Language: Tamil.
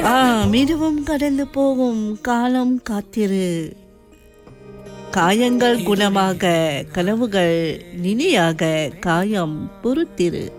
மிருவும் கடந்து போகும் காலம் காத்திரு. காயங்கள் குணமாக கனவுகள் நினையாக காயம் பொறுத்திரு.